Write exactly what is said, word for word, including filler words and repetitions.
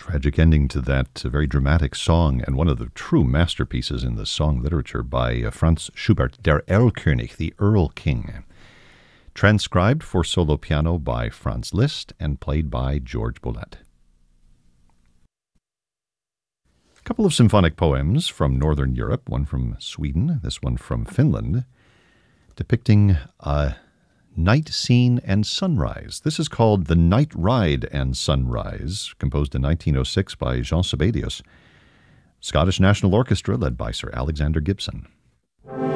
Tragic ending to that uh, very dramatic song, and one of the true masterpieces in the song literature by uh, Franz Schubert, Der Erlkönig, the Earl King. Transcribed for solo piano by Franz Liszt and played by George Boulez. A couple of symphonic poems from Northern Europe, one from Sweden, this one from Finland, depicting a night scene and sunrise. This is called The Night Ride and Sunrise, composed in nineteen oh six by Jean Sibelius. Scottish National Orchestra led by Sir Alexander Gibson.